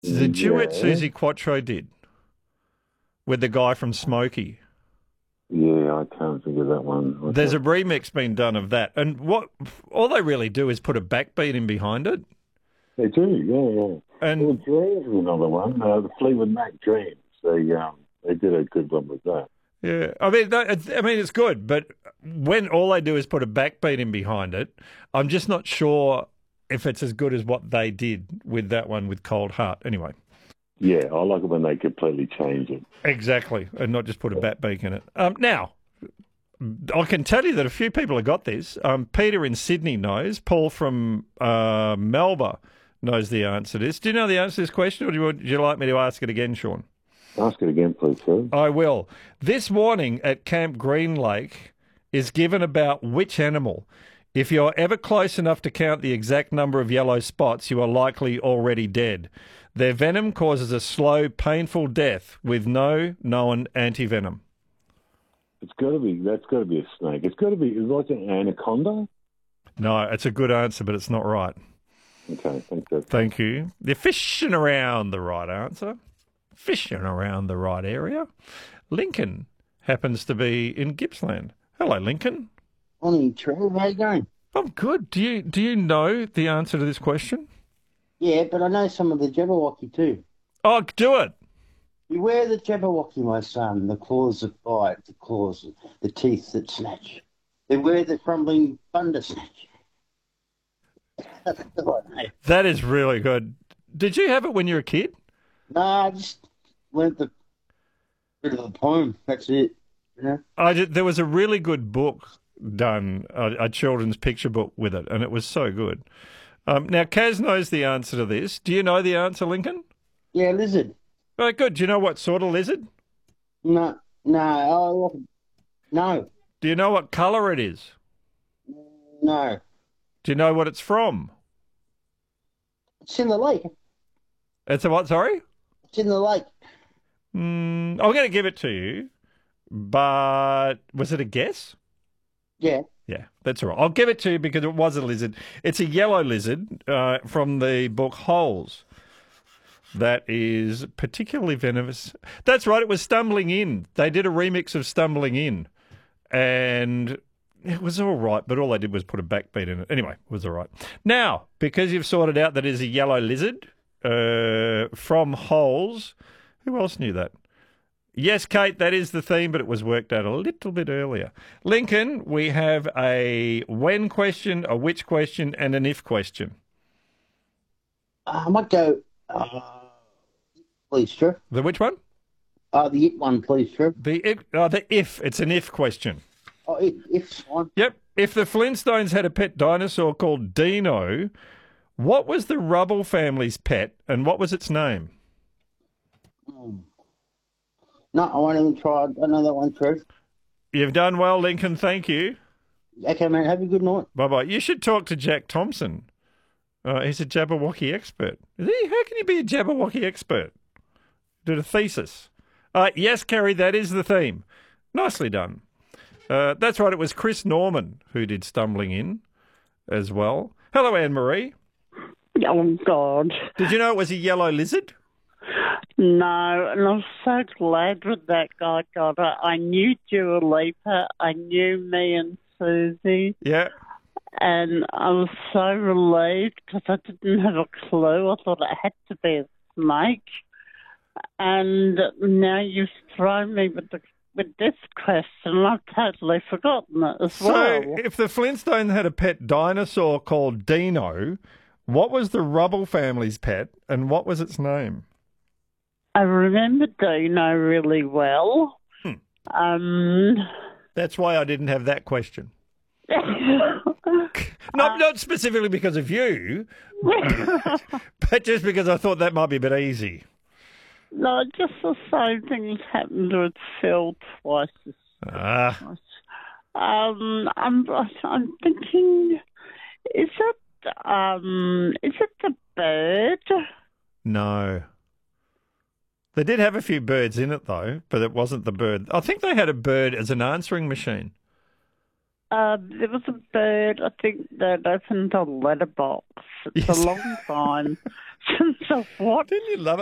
The duet Yeah. Susie Quattro did with the guy from Smokey. Yeah, I can't think of that one. What's There's a that? remix being done of that, and what all they really do is put a backbeat in behind it, They do, yeah. Well, and Dreams is another one. The Fleetwood Mac Dreams. They did a good one with that. yeah, I mean it's good, but when all they do is put a backbeat in behind it, I'm just not sure if it's as good as what they did with that one with Cold Heart. Anyway, Yeah, I like it when they completely change it. exactly, and not just put a backbeat in it. Now, I can tell you that a few people have got this. Peter in Sydney knows. Paul from Melbourne knows the answer to this. Do you know the answer to this question, or would you like me to ask it again, Sean? Ask it again, please, sir. I will. This warning at Camp Green Lake is given about which animal? If you're ever close enough to count the exact number of yellow spots, you are likely already dead. Their venom causes a slow, painful death with no known antivenom. That's got to be a snake. It's got to be, it's like an anaconda. No, it's a good answer, but it's not right. Okay, thanks. That's Thank you. They're fishing around the right answer, fishing around the right area. Lincoln happens to be in Gippsland. Hello, Lincoln. Morning, Trevor. How you going? I'm good. Do you know the answer to this question? Yeah, but I know some of the Jabberwocky too. Oh, do it. Beware the Jabberwocky, my son, the claws that bite, the teeth that snatch. Beware the crumbling thunder snatch. That's all I know. That is really good. Did you have it when you were a kid? No, I just learnt the bit of the poem. That's it. You know? There was a really good book done, a children's picture book with it, and it was so good. Now, Kaz knows the answer to this. Do you know the answer, Lincoln? Yeah, lizard. Right, good. Do you know what sort of lizard? No, no, Do you know what colour it is? no. Do you know what it's from? It's in the lake. It's a what, sorry? It's in the lake. I'm going to give it to you, but was it a guess? Yeah. Yeah, that's all right. I'll give it to you because it was a lizard. It's a yellow lizard from the book Holes. That is particularly venomous. That's right, it was Stumbling In. They did a remix of Stumbling In, and it was all right, but all they did was put a backbeat in it. Anyway, it was all right. Now, because you've sorted out that it is a yellow lizard from Holes, who else knew that? Yes, Kate, that is the theme, but it was worked out a little bit earlier. Lincoln, we have a when question, a which question, and an if question. I might go, please, Trev. The which one? The it one, please, Trev. The if. It's an if question. Oh, if's fine. Yep. If the Flintstones had a pet dinosaur called Dino, what was the Rubble family's pet and what was its name? No, I won't even try another one, Trev. You've done well, Lincoln. Thank you. Okay, mate. Have a good night. Bye-bye. You should talk to Jack Thompson. He's a Jabberwocky expert. Is he? How can you be a Jabberwocky expert? Did a thesis. Yes, Kerry, that is the theme. Nicely done. That's right. It was Chris Norman who did Stumbling In as well. Hello, Anne-Marie. Oh, God. Did you know it was a yellow lizard? No, and I'm so glad when that guy got it. I knew Dua Lipa, I knew me and Susie, Yeah. and I was so relieved because I didn't have a clue. I thought it had to be a snake. And now you've thrown me with this question, I've totally forgotten it as well. So, if the Flintstones had a pet dinosaur called Dino, what was the Rubble family's pet and what was its name? I remember Dino really well. That's why I didn't have that question. Not specifically because of you, but just because I thought that might be a bit easy. No, just the same thing has happened with Phil twice. Ah. I'm thinking, is it the bird? No. They did have a few birds in it, though, but it wasn't the bird. I think they had a bird as an answering machine. There was a bird, I think, that opened a letterbox. It's a long time. So what? Didn't you love it?